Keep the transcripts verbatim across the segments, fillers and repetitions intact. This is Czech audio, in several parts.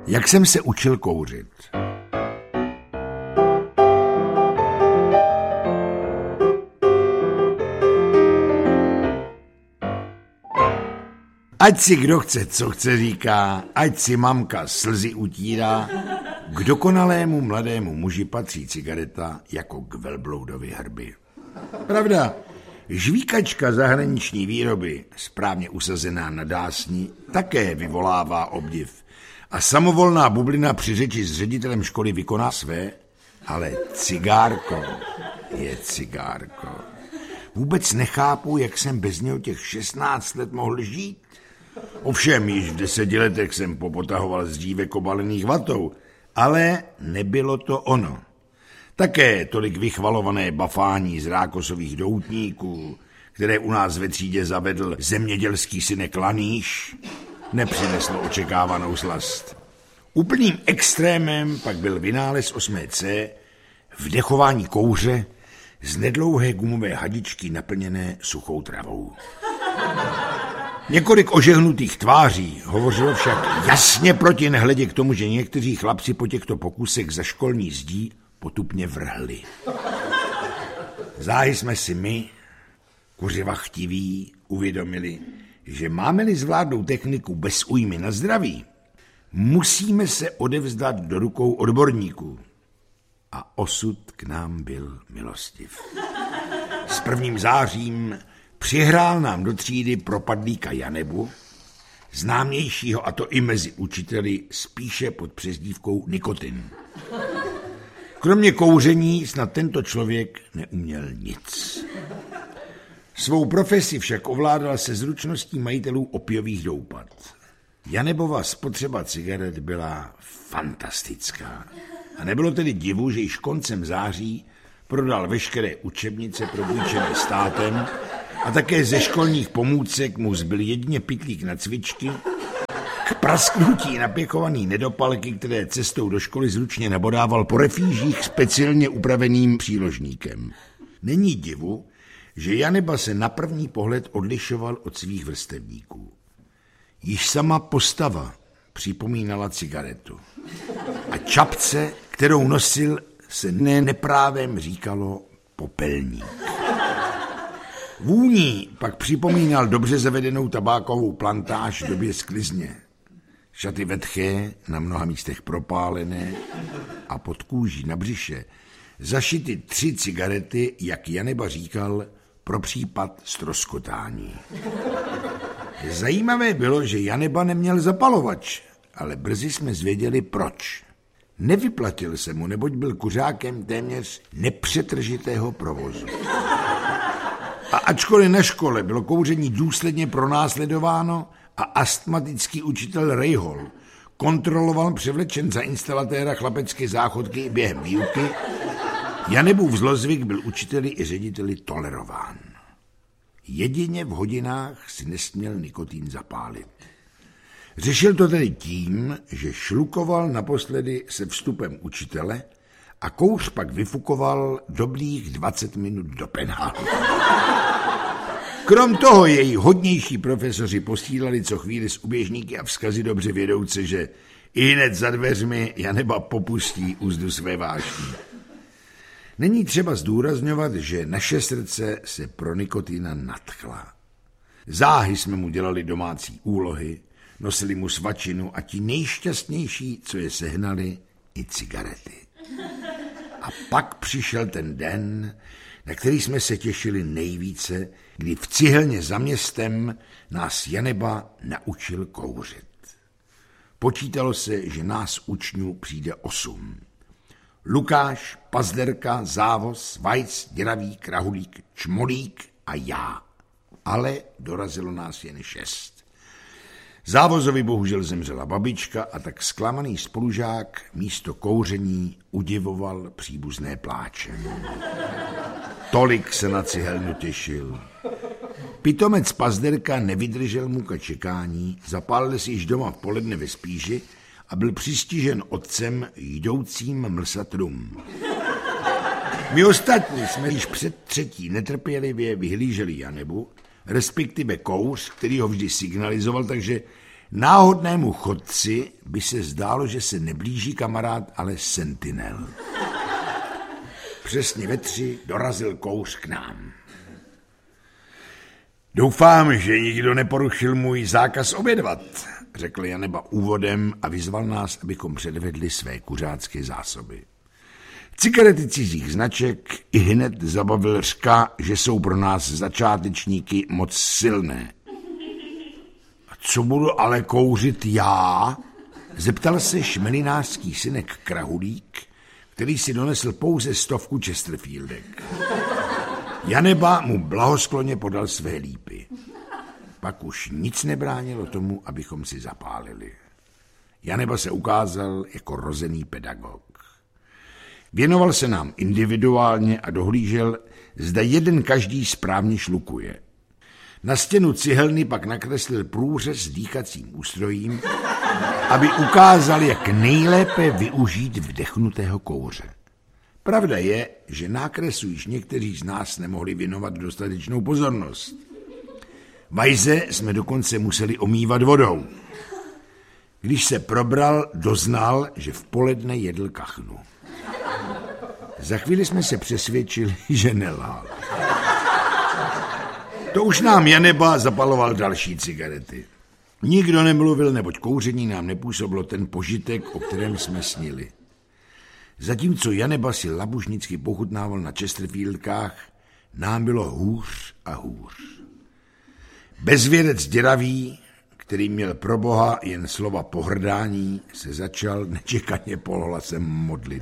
Jak jsem se učil kouřit? Ať si kdo chce, co chce říká, ať si mamka slzy utírá, k dokonalému mladému muži patří cigareta jako k velbloudovi hrby. Pravda, žvíkačka zahraniční výroby, správně usazená na dásni, také vyvolává obdiv. A samovolná bublina při řeči s ředitelem školy vykoná své, ale cigárko je cigárko. Vůbec nechápu, jak jsem bez něho těch šestnáct let mohl žít. Ovšem, již v deseti letech jsem popotahoval z dívek obalených vatou, ale nebylo to ono. Také tolik vychvalované bafání z rákosových doutníků, které u nás ve třídě zavedl zemědělský synek Laníš, nepřineslo očekávanou slast. Úplným extrémem pak byl vynález osmé C, vdechování kouře z nedlouhé gumové hadičky naplněné suchou travou. Několik ožehnutých tváří hovořilo však jasně proti nehledě k tomu, že někteří chlapci po těchto pokusech za školní zdí potupně vrhli. Záhy jsme si my, kuřiva chtiví, uvědomili, že máme-li zvládnout techniku bez újmy na zdraví, musíme se odevzdat do rukou odborníků. A osud k nám byl milostiv. S prvním zářím přihrál nám do třídy propadlíka Janebu, známějšího, a to i mezi učiteli, spíše pod přezdívkou Nikotin. Kromě kouření snad tento člověk neuměl nic. Svou profesi však ovládal se zručností majitelů opiových doupat. Janebova spotřeba cigaret byla fantastická. A nebylo tedy divu, že již koncem září prodal veškeré učebnice propůjčené státem a také ze školních pomůcek mu zbyl jedině pytlík na cvičky, k prasknutí napěchovaný nedopalky, které cestou do školy zručně nabodával po refýžích speciálně upraveným příložníkem. Není divu, že Janeba se na první pohled odlišoval od svých vrstevníků. Již sama postava připomínala cigaretu. A čapce, kterou nosil, se ne neprávem říkalo popelník. Vůní pak připomínal dobře zavedenou tabákovou plantáž v době sklizně. Šaty vetché, na mnoha místech propálené a pod kůží na břiše zašity tři cigarety, jak Janeba říkal, pro případ ztroskotání. Zajímavé bylo, že Janeba neměl zapalovač, ale brzy jsme zvěděli proč. Nevyplatil se mu, neboť byl kuřákem téměř nepřetržitého provozu. A ačkoliv na škole bylo kouření důsledně pronásledováno a astmatický učitel Rejhol kontroloval převlečen za instalatéra chlapecké záchodky i během výuky, Janebův zlozvyk byl učiteli i řediteli tolerován. Jedině v hodinách si nesměl nikotin zapálit. Řešil to tedy tím, že šlukoval naposledy se vstupem učitele a kouř pak vyfukoval dobrých dvacet minut do penálu. Krom toho její hodnější profesoři posílali co chvíli z uběžníky a vzkazy dobře vědouce, že i hned za dveřmi Janeba popustí úzdu své vášní. Není třeba zdůrazňovat, že naše srdce se pro nikotina nadchla. Záhy jsme mu dělali domácí úlohy, nosili mu svačinu a ti nejšťastnější, co je sehnali, i cigarety. A pak přišel ten den, na který jsme se těšili nejvíce, kdy v cihelně za městem nás Janeba naučil kouřit. Počítalo se, že nás učňů přijde osm. Lukáš, Pazderka, Závos, Vajc, Děravík, Rahulík, Čmolík a já. Ale dorazilo nás jen šest. Závozovi bohužel zemřela babička a tak zklamaný spolužák místo kouření udivoval příbuzné pláče. Tolik se na cihelnu těšil. Pitomec Pazderka nevydržel muka čekání, zapálil si již doma v poledne ve spíži a byl přistižen otcem jdoucím mlsat rum. My ostatní jsme již před třetí netrpělivě vyhlíželi Janebu, respektive kouř, který ho vždy signalizoval, takže Náhodnému chodci by se zdálo, že se neblíží kamarád, ale sentinel. Přesně ve tři dorazil kouř k nám. Doufám, že nikdo neporušil můj zákaz obědvat, řekl Janeba úvodem a vyzval nás, abychom předvedli své kuřácké zásoby. Cigarety cizích značek i hned zabavil řka, že jsou pro nás začátečníky moc silné. A co budu ale kouřit já? Zeptal se šmelinářský synek Krahulík, který si donesl pouze stovku Chesterfieldek. Janeba mu blahoskloně podal své lípy. Pak už nic nebránilo tomu, abychom si zapálili. Janeba se ukázal jako rozený pedagog. Věnoval se nám individuálně a dohlížel, zda jeden každý správně šlukuje. Na stěnu cihelny pak nakreslil průřez s dýchacím ústrojím, aby ukázal, jak nejlépe využít vdechnutého kouře. Pravda je, že nákresu již někteří z nás nemohli věnovat dostatečnou pozornost. Vajze jsme dokonce museli omývat vodou. Když se probral, doznal, že v poledne jedl kachnu. Za chvíli jsme se přesvědčili, že nelhal. To už nám Janeba zapaloval další cigarety. Nikdo nemluvil, neboť kouření nám nepůsobilo ten požitek, o kterém jsme snili. Zatímco Janeba si labužnicky pochutnával na Chesterfieldkách, nám bylo hůř a hůř. Bezvěrec děravý, který měl pro Boha jen slova pohrdání, se začal nečekaně polohlasem modlit.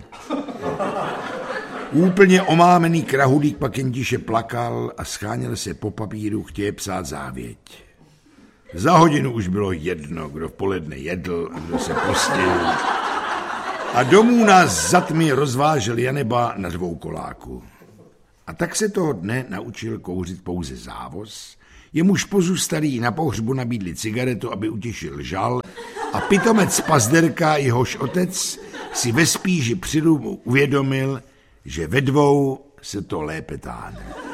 Úplně omámený Krahulík pak jen tiše plakal a scháněl se po papíru, chtěje psát závěť. Za hodinu už bylo jedno, kdo v poledne jedl a kdo se postil. A domů nás za tmy rozvážel Janeba na dvou koláku. A tak se toho dne naučil kouřit pouze Závoz, jemuž pozůstalí na pohřbu nabídli cigaretu, aby utěšil žal, a pitomec Pazderka, jehož otec, si ve spíži při domu uvědomil, že ve dvou se to lépe táhne.